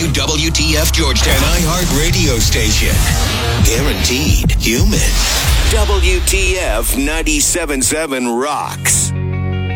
new WTF Georgetown iHeart radio station. Guaranteed human. WTF 97.7 rocks.